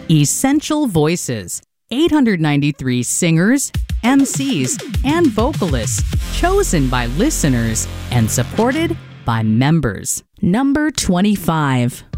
Essential Voices. 893 singers, MCs, and vocalists chosen by listeners and supported by members. Number 25.